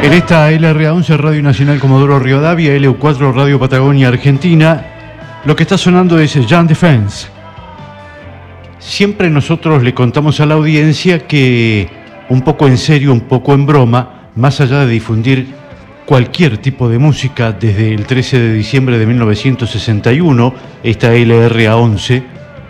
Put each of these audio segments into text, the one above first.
En esta LRA11 Radio Nacional Comodoro Rivadavia, LU4 Radio Patagonia Argentina, lo que está sonando es Jan Defense. Siempre nosotros le contamos a la audiencia que, un poco en serio, un poco en broma, más allá de difundir cualquier tipo de música desde el 13 de diciembre de 1961, esta LRA11,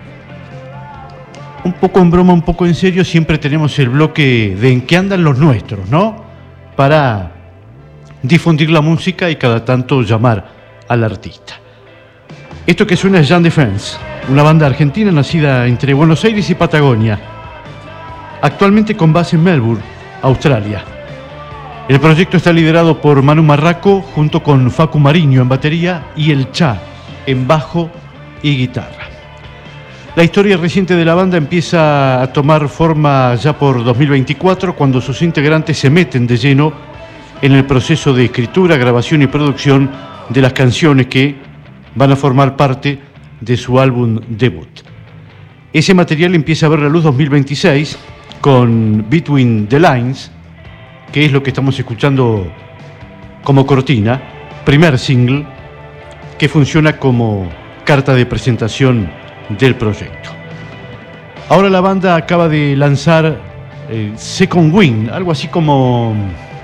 un poco en broma, un poco en serio, siempre tenemos el bloque de En qué andan los nuestros, ¿no? Para difundir la música y cada tanto llamar al artista. Esto que suena es Jan Defense, una banda argentina nacida entre Buenos Aires y Patagonia, actualmente con base en Melbourne, Australia. El proyecto está liderado por Manu Marraco junto con Facu Mariño en batería y El Cha en bajo y guitarra. La historia reciente de la banda empieza a tomar forma ya por 2024, cuando sus integrantes se meten de lleno en el proceso de escritura, grabación y producción de las canciones que van a formar parte de su álbum debut. Ese material empieza a ver la luz 2026 con Between the Lines, que es lo que estamos escuchando como cortina, primer single que funciona como carta de presentación del proyecto. Ahora la banda acaba de lanzar Second Wind, algo así como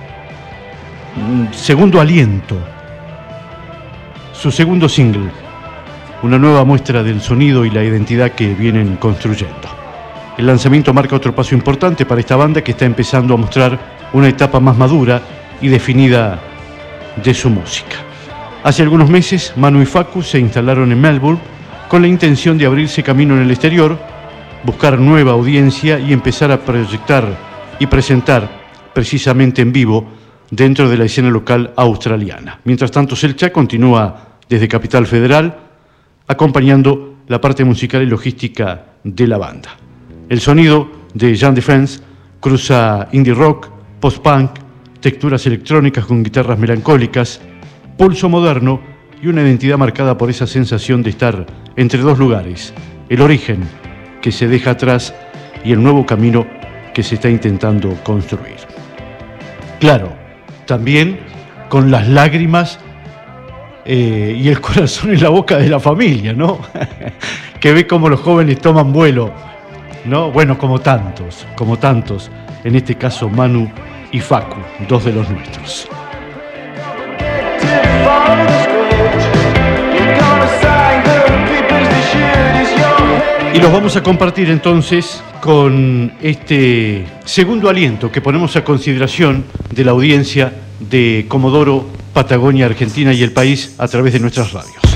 segundo aliento, su segundo single, una nueva muestra del sonido y la identidad que vienen construyendo. El lanzamiento marca otro paso importante para esta banda que está empezando a mostrar una etapa más madura y definida de su música. Hace algunos meses Manu y Facu se instalaron en Melbourne con la intención de abrirse camino en el exterior, buscar nueva audiencia y empezar a proyectar y presentar precisamente en vivo dentro de la escena local australiana. Mientras tanto, Selcha continúa desde Capital Federal acompañando la parte musical y logística de la banda. El sonido de Jan Defense cruza indie rock, post-punk, texturas electrónicas con guitarras melancólicas, pulso moderno y una identidad marcada por esa sensación de estar entre dos lugares, el origen que se deja atrás y el nuevo camino que se está intentando construir. Claro, también con las lágrimas y el corazón en la boca de la familia, ¿no? Que ve cómo los jóvenes toman vuelo, ¿no? Bueno, como tantos, en este caso Manu y Facu, dos de los nuestros. Y los vamos a compartir entonces con este segundo aliento que ponemos a consideración de la audiencia de Comodoro, Patagonia, Argentina y el país a través de nuestras radios.